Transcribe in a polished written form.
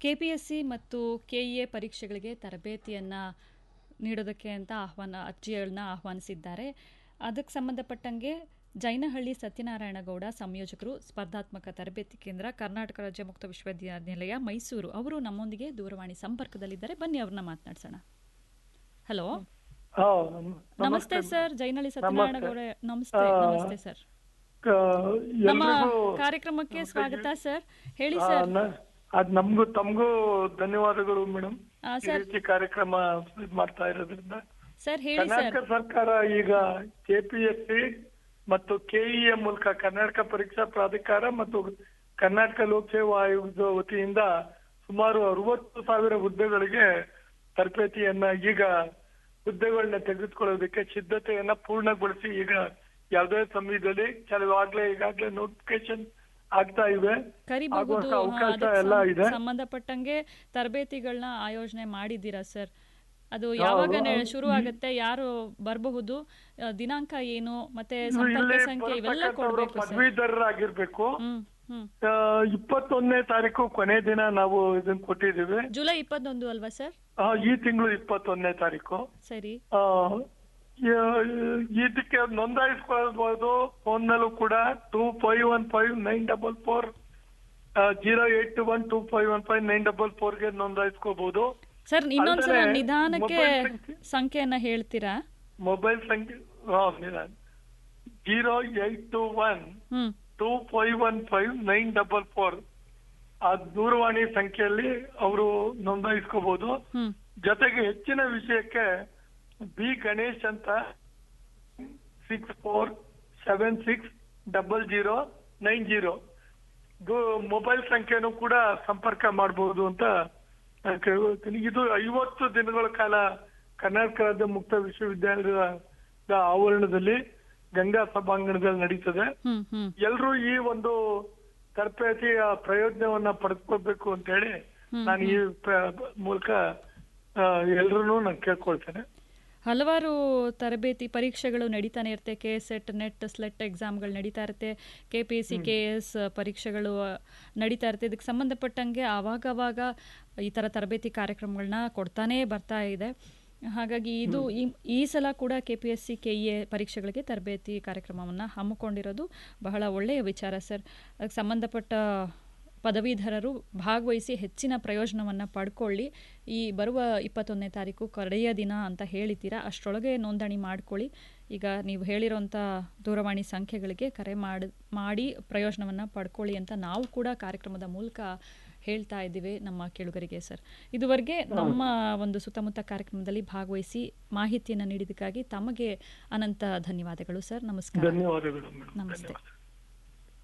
KPSC ಮತ್ತು KEA ಪರೀಕ್ಷೆಗಳಿಗೆ ತರಬೇತಿಯನ್ನು ನೀಡೋದಕ್ಕೆ ಅಂತ ಅರ್ಜಿಗಳನ್ನ ಆಹ್ವಾನಿಸಿದ್ದಾರೆ. ಅದಕ್ಕೆ ಸಂಬಂಧಪಟ್ಟಂಗೆ ಜೈನಹಳ್ಳಿ ಸತ್ಯನಾರಾಯಣಗೌಡ, ಸಂಯೋಜಕರು, ಸ್ಪರ್ಧಾತ್ಮಕ ತರಬೇತಿ ಕೇಂದ್ರ, ಕರ್ನಾಟಕ ರಾಜ್ಯ ಮುಕ್ತ ವಿಶ್ವವಿದ್ಯಾನಿಲಯ, ಮೈಸೂರು, ಅವರು ನಮ್ಮೊಂದಿಗೆ ದೂರವಾಣಿ ಸಂಪರ್ಕದಲ್ಲಿದ್ದಾರೆ. ಬನ್ನಿ, ಅವ್ರನ್ನ ಮಾತನಾಡ್ಸೋಣ. ಹಲೋ, ನಮಸ್ತೆ ಸರ್. ಜೈನಹಳ್ಳಿ ಸತ್ಯನಾರಾಯಣಗೌಡ, ನಮಸ್ತೆ. ನಮಸ್ತೆ ಸರ್, ನಮ್ಮ ಕಾರ್ಯಕ್ರಮಕ್ಕೆ ಸ್ವಾಗತ ಸರ್. ಹೇಳಿ ಸರ್. ನಮಗೂ ತಮಗೂ ಧನ್ಯವಾದಗಳು ಮೇಡಮ್. ಕಾರ್ಯಕ್ರಮ ಮಾಡ್ತಾ ಇರೋದ್ರಿಂದ ಸರ್ ಹೇಳಿ. ಕರ್ನಾಟಕ ಸರ್ಕಾರ ಈಗ ಕೆಪಿಎಸ್ಸಿ ಮತ್ತು ಕೆಇಎ ಮೂಲಕ ಕರ್ನಾಟಕ ಪರೀಕ್ಷಾ ಪ್ರಾಧಿಕಾರ ಮತ್ತು ಕರ್ನಾಟಕ ಲೋಕಸೇವಾ ಆಯೋಗದ ವತಿಯಿಂದ ಸುಮಾರು 60,000 ಹುದ್ದೆಗಳಿಗೆ ತರಬೇತಿಯನ್ನ ಈಗ ಹುದ್ದೆಗಳನ್ನ ತೆಗೆದುಕೊಳ್ಳೋದಕ್ಕೆ ಸಿದ್ಧತೆಯನ್ನ ಪೂರ್ಣಗೊಳಿಸಿ ಈಗ ಯಾವುದೇ ಸಮಯದಲ್ಲಿ ಈಗಾಗಲೇ ನೋಟಿಫಿಕೇಶನ್ ಆಗ್ತಾ ಇವೆ, ಅವಕಾಶ ಎಲ್ಲ ಇದೆ. ಸಂಬಂಧಪಟ್ಟಂಗೆ ತರಬೇತಿಗಳನ್ನ ಆಯೋಜನೆ ಮಾಡಿದ್ದೀರಾ ಸರ್? ಅದು ಯಾವಾಗ ಶುರು ಆಗುತ್ತೆ, ಯಾರು ಬರಬಹುದು, ದಿನಾಂಕ ಏನು, ಮತ್ತೆ ಸಂಪರ್ಕ ಸಂಖ್ಯೆ ಇವೆಲ್ಲ ಕೊಡ್ಬೇಕು. ಪದವೀಧರರಾಗಿರ್ಬೇಕು. 21ನೇ ತಾರೀಕು ಕೊನೆ ದಿನ ನಾವು ಇದನ್ನ ಕೊಟ್ಟಿದ್ದೀವಿ. ಜುಲೈ 21 ಅಲ್ವಾ ಸರ್? ಈ ತಿಂಗಳು 21ನೇ ತಾರೀಕು. ಸರಿ. ಇದಕ್ಕೆ ನೋಂದಾಯಿಸ್ಕೊಳ್ಬಹುದು. ಫೋನ್ ನಲ್ಲೂ ಕೂಡ 2515-944-0812515-944 ನೋಂದಾಯಿಸ್ಕೋಬಹುದು. ಸರ್, ಇನ್ನೊಂದ್ಸಲ ನಿಧಾನಕ್ಕೆ ಸಂಖ್ಯೆಯನ್ನ ಹೇಳ್ತೀರಾ? ಮೊಬೈಲ್ ಸಂಖ್ಯೆ 0821-2515-944 ಆ ದೂರವಾಣಿ ಸಂಖ್ಯೆಯಲ್ಲಿ ಅವರು ನೋಂದಾಯಿಸ್ಕೋಬಹುದು. ಜೊತೆಗೆ ಹೆಚ್ಚಿನ ವಿಷಯಕ್ಕೆ ಬಿ ಗಣೇಶ್ ಅಂತ 64760090 ಮೊಬೈಲ್ ಸಂಖ್ಯೆನೂ ಕೂಡ ಸಂಪರ್ಕ ಮಾಡಬಹುದು ಅಂತ ಕೇಳ್ತೀನಿ. ಇದು 50 ದಿನಗಳ ಕಾಲ ಕರ್ನಾಟಕ ರಾಜ್ಯ ಮುಕ್ತ ವಿಶ್ವವಿದ್ಯಾಲಯದ ಆವರಣದಲ್ಲಿ ಗಂಗಾ ಸಭಾಂಗಣದಲ್ಲಿ ನಡೀತದೆ. ಎಲ್ರೂ ಈ ಒಂದು ತರಬೇತಿಯ ಪ್ರಯೋಜನವನ್ನ ಪಡೆದುಕೋಬೇಕು ಅಂತ ಹೇಳಿ ನಾನು ಈ ಮೂಲಕ ಎಲ್ರೂ ನಾನು ಕೇಳ್ಕೊಳ್ತೇನೆ. ಹಲವಾರು ತರಬೇತಿ ಪರೀಕ್ಷೆಗಳು ನಡೀತಾನೆ ಇರುತ್ತೆ. ಕೆಸೆಟ್, ನೆಟ್, ಸ್ಲೆಟ್ ಎಕ್ಸಾಮ್ಗಳು ನಡೀತಾ ಇರುತ್ತೆ. ಕೆಪಿಎಸ್ಸಿ, ಕೆಎಸ್ ಪರೀಕ್ಷೆಗಳು ನಡೀತಾ ಇರುತ್ತೆ. ಇದಕ್ಕೆ ಸಂಬಂಧಪಟ್ಟಂಗೆ ಆವಾಗವಾಗ ಈ ಥರ ತರಬೇತಿ ಕಾರ್ಯಕ್ರಮಗಳನ್ನ ಕೊಡ್ತಾನೇ ಬರ್ತಾ ಇದೆ. ಹಾಗಾಗಿ ಇದು ಈ ಸಲ ಕೂಡ ಕೆಪಿಎಸ್ಸಿ, ಕೆಇಎ ಪರೀಕ್ಷೆಗಳಿಗೆ ತರಬೇತಿ ಕಾರ್ಯಕ್ರಮವನ್ನು ಹಮ್ಮಿಕೊಂಡಿರೋದು ಬಹಳ ಒಳ್ಳೆಯ ವಿಚಾರ ಸರ್. ಅದಕ್ಕೆ ಸಂಬಂಧಪಟ್ಟ ಪದವೀಧರರು ಭಾಗವಹಿಸಿ ಹೆಚ್ಚಿನ ಪ್ರಯೋಜನವನ್ನು ಪಡ್ಕೊಳ್ಳಿ. ಈ ಬರುವ 21ನೇ ತಾರೀಕು ಕಡೆಯ ದಿನ ಅಂತ ಹೇಳಿದ್ದೀರಾ, ಅಷ್ಟರೊಳಗೆ ನೋಂದಣಿ ಮಾಡ್ಕೊಳ್ಳಿ. ಈಗ ನೀವು ಹೇಳಿರೋಂಥ ದೂರವಾಣಿ ಸಂಖ್ಯೆಗಳಿಗೆ ಕರೆ ಮಾಡಿ ಪ್ರಯೋಜನವನ್ನು ಪಡ್ಕೊಳ್ಳಿ ಅಂತ ನಾವು ಕೂಡ ಕಾರ್ಯಕ್ರಮದ ಮೂಲಕ ಹೇಳ್ತಾ ಇದ್ದೀವಿ ನಮ್ಮ ಕೇಳುಗರಿಗೆ ಸರ್. ಇದುವರೆಗೆ ನಮ್ಮ ಒಂದು ಸುತ್ತಮುತ್ತ ಕಾರ್ಯಕ್ರಮದಲ್ಲಿ ಭಾಗವಹಿಸಿ ಮಾಹಿತಿಯನ್ನು ನೀಡಿದ್ದಕ್ಕಾಗಿ ತಮಗೆ ಅನಂತ ಧನ್ಯವಾದಗಳು ಸರ್. ನಮಸ್ಕಾರ. ಧನ್ಯವಾದಗಳು. ನಮಸ್ತೆ.